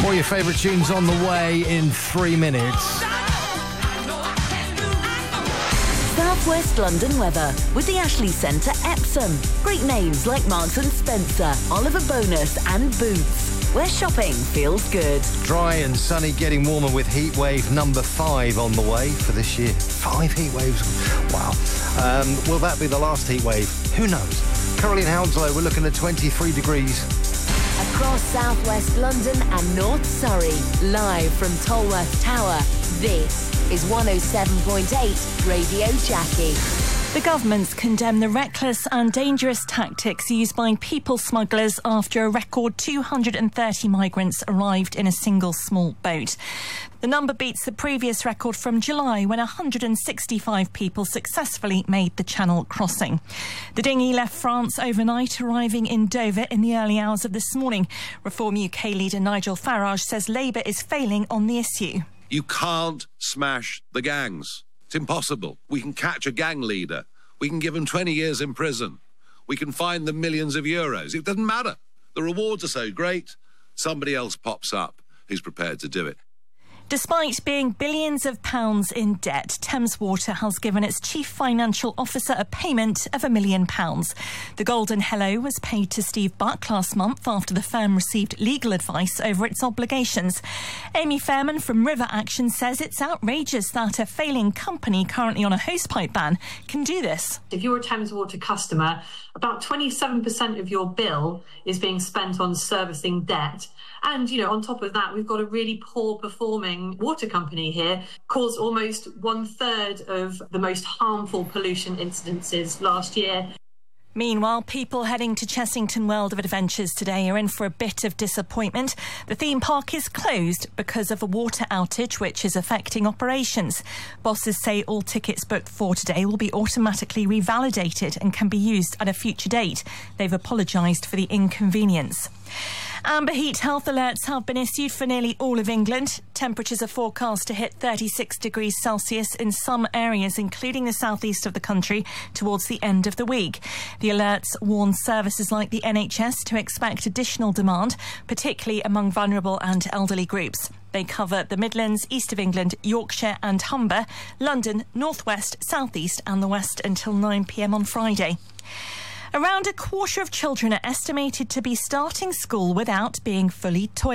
All your favourite tunes on the way in 3 minutes. South West London weather with the Ashley Centre Epsom. Great names like Marks and Spencer, Oliver Bonus and Boots, where shopping feels good. Dry and sunny, getting warmer with heat wave number 5 on the way for this year. 5 heat waves. Wow. Will that be the last heat wave? Who knows? Currently in Hounslow, we're looking at 23 degrees. Across South West London and North Surrey, live from Tolworth Tower, this is 107.8 Radio Jackie. The government's condemned the reckless and dangerous tactics used by people smugglers after a record 230 migrants arrived in a single small boat. The number beats the previous record from July, when 165 people successfully made the Channel crossing. The dinghy left France overnight, arriving in Dover in the early hours of this morning. Reform UK leader Nigel Farage says Labour is failing on the issue. You can't smash the gangs. It's impossible. We can catch a gang leader. We can give them 20 years in prison. We can fine them millions of euros. It doesn't matter. The rewards are so great, somebody else pops up who's prepared to do it. Despite being billions of pounds in debt, Thames Water has given its chief financial officer a payment of £1 million. The golden hello was paid to Steve Buck last month after the firm received legal advice over its obligations. Amy Fairman from River Action says it's outrageous that a failing company currently on a hosepipe ban can do this. If you're a Thames Water customer, about 27% of your bill is being spent on servicing debt. And, on top of that, we've got a really poor performing water company here, caused almost 1/3 of the most harmful pollution incidences last year. Meanwhile, people heading to Chessington World of Adventures today are in for a bit of disappointment. The theme park is closed because of a water outage which is affecting operations. Bosses say all tickets booked for today will be automatically revalidated and can be used at a future date. They've apologised for the inconvenience. Amber heat health alerts have been issued for nearly all of England. Temperatures are forecast to hit 36 degrees Celsius in some areas, including the southeast of the country, towards the end of the week. The alerts warn services like the NHS to expect additional demand, particularly among vulnerable and elderly groups. They cover the Midlands, East of England, Yorkshire and Humber, London, North West, South East and the West until 9 p.m. on Friday. Around a quarter of children are estimated to be starting school without being fully toilet